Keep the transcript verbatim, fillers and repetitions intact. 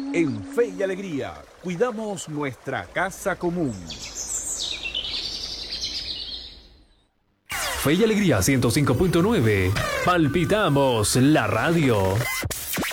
En Fe y Alegría, cuidamos nuestra casa común. Fe y Alegría ciento cinco punto nueve. Palpitamos la radio.